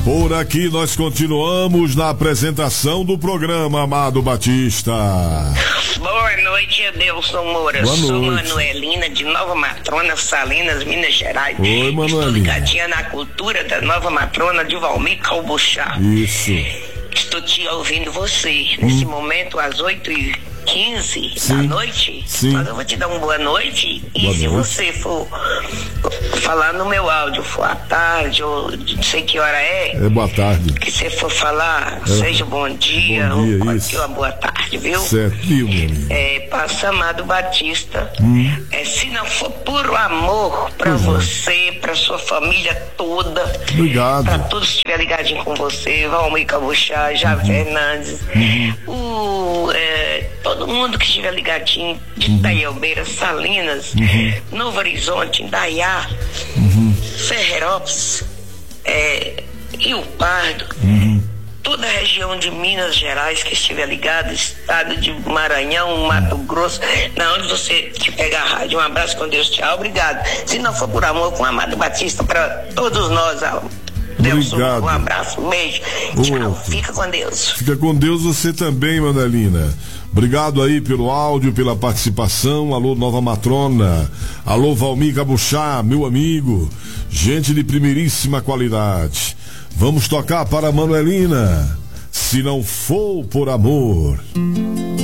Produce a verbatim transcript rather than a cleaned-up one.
Por aqui nós continuamos na apresentação do programa, Amado Batista. Boa noite, Adelson Moura. Boa Sou noite. Manuelina de Nova Matrona, Salinas, Minas Gerais. Oi, Manuelina. Estou ligadinha na cultura da Nova Matrona de Valmir Calbuchá. Isso. Estou te ouvindo você nesse hum. momento às oito e quinze da noite. Sim. Mas eu vou te dar uma boa noite. E Boa se noite. você for falar no meu áudio, for à tarde, ou não sei que hora é. É boa tarde. Que você for falar, é. seja bom dia, bom dia, ou isso. uma boa tarde, viu? Certo, viu, meu amigo? É, passa Amado Batista. Hum. É, se não for puro amor pra uhum. você, pra sua família toda. Obrigado. Pra todos que estiverem ligadinhos com você, Valmir Calbuchá, Javé uhum. Fernandes, uhum. o, é, todo mundo que estiver ligadinho, de uhum. Itaielbeira, Salinas, uhum. Novo Horizonte, Indaiá, uhum. Ferreirópolis, é, Rio Pardo, uhum. toda a região de Minas Gerais que estiver ligado, estado de Maranhão, Mato Grosso, na onde você que pega a rádio. Um abraço, com Deus, tchau, obrigado. Se não for por amor, com Amado Batista, para todos nós, Deus, obrigado. Um abraço, um beijo, tchau, fica com Deus. Fica com Deus você também, Manuelina. Obrigado aí pelo áudio, pela participação. Alô, Nova Matrona. Alô, Valmir Calbuchá, meu amigo. Gente de primeiríssima qualidade. Vamos tocar para a Manuelina. Se não for por amor.